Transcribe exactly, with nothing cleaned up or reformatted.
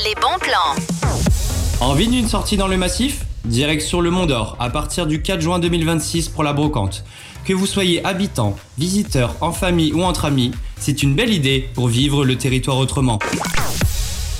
les bons plans. Envie d'une sortie dans le massif ? Direction le Mont d'Or à partir du quatre juin deux mille vingt-six pour la brocante. Que vous soyez habitant, visiteur, en famille ou entre amis, c'est une belle idée pour vivre le territoire autrement.